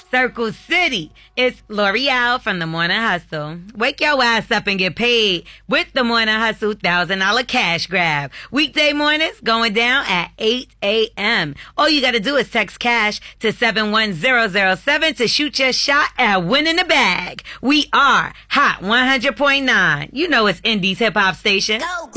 Circle City. It's L'Oreal from the Morning Hustle. Wake your ass up and get paid with the Morning Hustle $1,000 cash grab. Weekday mornings going down at 8 a.m. All you got to do is text cash to 71007 to shoot your shot at winning the bag. We are Hot 100.9. You know it's Indies hip hop station. Go.